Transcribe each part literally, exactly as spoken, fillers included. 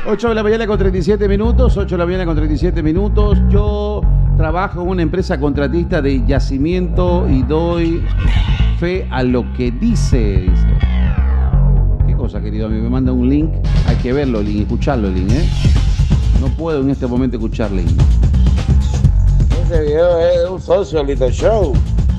ocho de la mañana con treinta y siete minutos, ocho de la mañana con treinta y siete minutos. Yo trabajo en una empresa contratista de yacimiento y doy fe a lo que dice, dice. ¿Qué cosa, querido amigo? Me manda un link, hay que verlo, link, escucharlo, link, ¿eh? No puedo en este momento escuchar, link. Ese video es de un socio, Lito Show.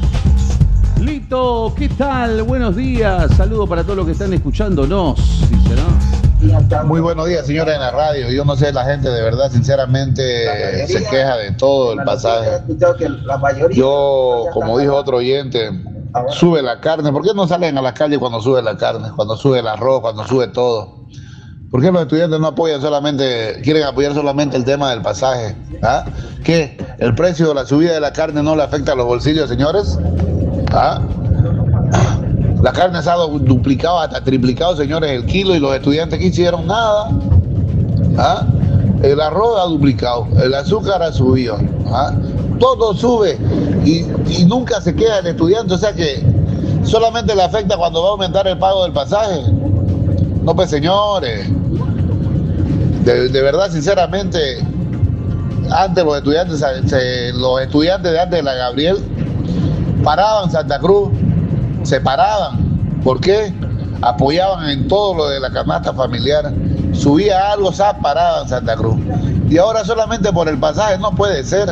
Lito, ¿qué tal? Buenos días. Saludos para todos los que están escuchándonos, dice, ¿no? Muy buenos días, señora, en la radio. Yo no sé, la gente de verdad, sinceramente, se queja de todo el pasaje. Yo, como dijo otro oyente, sube la carne. ¿Por qué no salen a la calle cuando sube la carne? Cuando sube el arroz, cuando sube todo. ¿Por qué los estudiantes no apoyan solamente, quieren apoyar solamente el tema del pasaje? ¿Ah? ¿Qué? ¿El precio de la subida de la carne no le afecta a los bolsillos, señores? ¿Ah? La carne se ha duplicado, hasta triplicado, señores, el kilo, y los estudiantes que hicieron nada. ¿Ah? El arroz ha duplicado, el azúcar ha subido. ¿Ah? Todo sube y, y nunca se queda el estudiante, o sea que solamente le afecta cuando va a aumentar el pago del pasaje. No, pues, señores, de, de verdad, sinceramente, antes los estudiantes, se, los estudiantes de antes de la Gabriel paraban Santa Cruz, se paraban. ¿Por qué? Apoyaban en todo lo de la canasta familiar. Subía algo, se paraban Santa Cruz. Y ahora solamente por el pasaje no puede ser.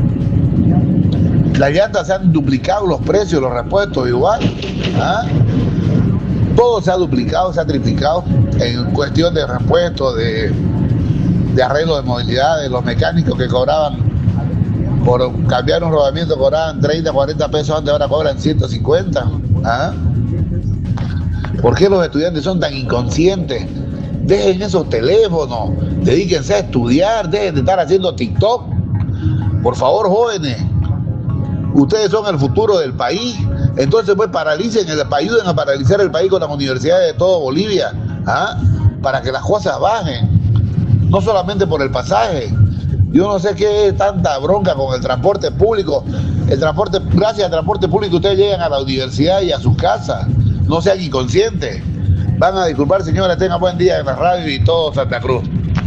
Las llantas se han duplicado, los precios, los repuestos igual. ¿Ah? Todo se ha duplicado, se ha triplicado en cuestión de repuestos, de, de arreglo de movilidad, de los mecánicos que cobraban por cambiar un rodamiento, cobraban treinta, cuarenta pesos antes, ahora cobran ciento cincuenta. ¿Ah? ¿Por qué los estudiantes son tan inconscientes? Dejen esos teléfonos, dedíquense a estudiar, dejen de estar haciendo TikTok. Por favor, jóvenes, ustedes son el futuro del país. Entonces, pues, paralicen, el, ayuden a paralizar el país con las universidades de todo Bolivia, ¿ah? Para que las cosas bajen, no solamente por el pasaje. Yo no sé qué es tanta bronca con el transporte público. El transporte, gracias al transporte público ustedes llegan a la universidad y a sus casas. No sean inconscientes. Van a disculpar, señores, tengan buen día en la radio y todo Santa Cruz.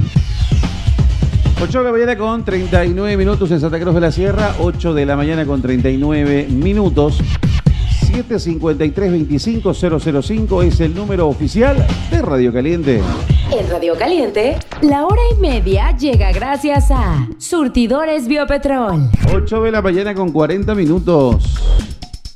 ocho de la mañana con treinta y nueve minutos en Santa Cruz de la Sierra, ocho de la mañana con treinta y nueve minutos. siete cinco tres, veinticinco cero cero cinco es el número oficial de Radio Caliente. En Radio Caliente, la hora y media llega gracias a Surtidores Biopetrol. ocho de la mañana con cuarenta minutos.